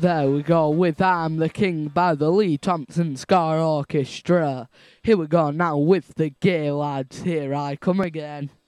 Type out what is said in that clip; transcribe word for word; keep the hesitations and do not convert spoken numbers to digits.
There we go with I'm the King by the Lee Thompson Ska Orchestra. Here we go now with the Gay Lads, Here I Come Again.